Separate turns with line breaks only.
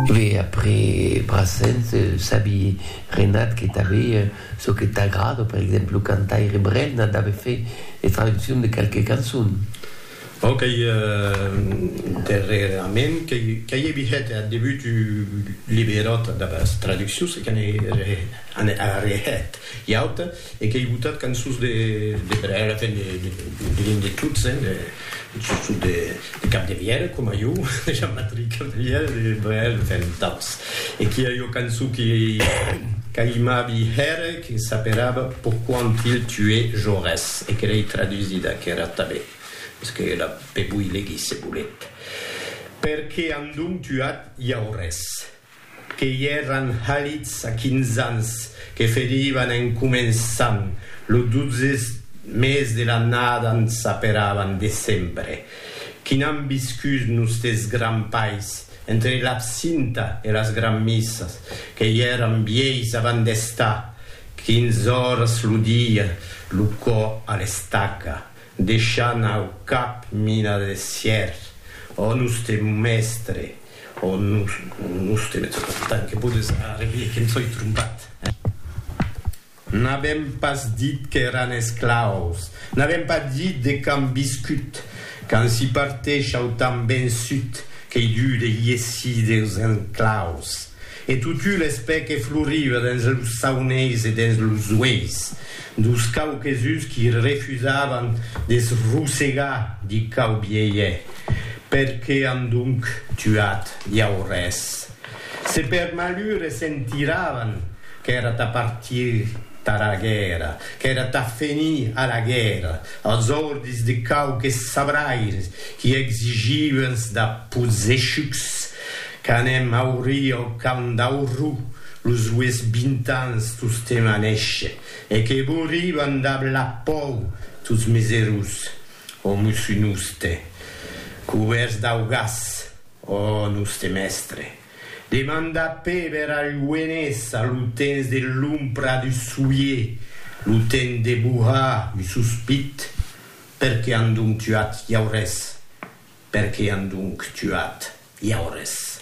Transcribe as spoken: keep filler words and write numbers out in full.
E après Brassens, Sabi Renat che t'avait ce che t'aggrado, per esempio cantai Rebrel, n'avait fait les traductions de quelques chansons.
Ok, dernièrement, quand il y a au début du libérat de la traduction, c'est qu'on est arrêté. Il y a autre, et qu'il y a eu des chansons de Brel, enfin, de lignes de toutes, surtout de Cap de Vière, comme il y a eu, Jean-Patrick Cap de Vière, de Brel, enfin, danse. Et qu'il y a eu une chanson qui Kalima Bihere, qui s'appelait Pourquoi ont-ils tué Jaurès, et qu'elle est traduite da Keratabé. Parce que la pebui leghi se volete. Perché andum tuat Jaurès, che eran halits a quinze ans, che ferivan en començant, lo duzes mes de la nadan saperavan de sempre, quinam viscus nostres gran pais, entre l'absinta e las gran missas, che eran vieis avant d'estar, quinze horas lo dia, lucò a l'estaca, deixant au cap mina de sier, o nuste mestre, o nuste metropolitan, que podes arriver, que em soi trompat. N'avem pas dit que eran esclaus, n'avem pas dit de can biscut, quand si parteix autant ben sut, que du de iesi des enclaus. Et tutu l'espè que floriva dans los sauners et dans los ueis, dos caucasus qui refusaven des rossegar di cau vieillet, perché han donc tuat Jaurès. Se per malure sentiraven qu'era a partir a la guerra, qu'era a finir a la guerra, als ordis de cauques sabraires qui exigiven da poseixux, canem auria o can d'auru, los ues bintans tus te manesce, e che morivan da la pou tus miserus, o musunuste, cubers d'augas, o nuste mestre. Demanda pever al uenessa l'utens de l'umpra du soulier, l'uten de buha, du suspit, perché han donc tuat Jaurès, perché han donc tuat Jaurès.